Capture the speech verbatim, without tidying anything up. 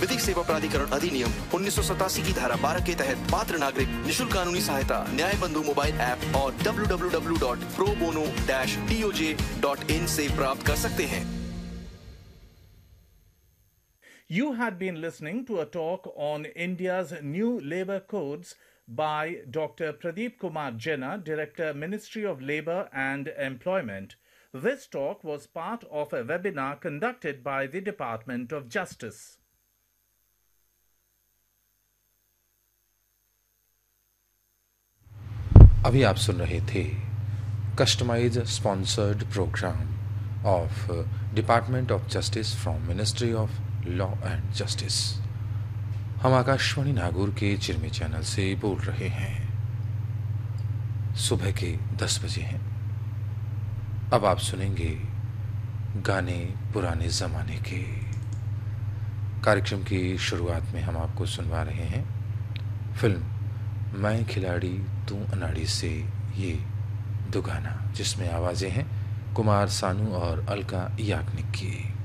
विधिक सेवा प्राधिकरण अधिनियम उन्नीस सौ सतासी की धारा बारह के तहत पात्र नागरिक निशुल्क कानूनी सहायता न्याय बंधु मोबाइल ऐप और W W W dot pro bono dash D O J dot in से प्राप्त कर सकते हैं। You had been listening to a talk on India's new labour codes by Doctor Pradeep Kumar Jena, Director, Ministry of Labour and Employment. This talk was part of a webinar conducted by the Department of Justice. अभी आप सुन रहे थे customised sponsored programme of department of justice from ministry of law and justice. हम आकाशवाणी नागौर के चिरमी channel से बोल रहे हैं। सुबह के दस बजे हैं। अब आप सुनेंगे गाने पुराने जमाने के। कार्यक्रम की शुरुआत में हम आपको सुनवा रहे हैं फिल्म मैं खिलाड़ी तू अनाड़ी से ये दो गाना, जिसमें आवाजें हैं कुमार सानू और अलका याग्निक की।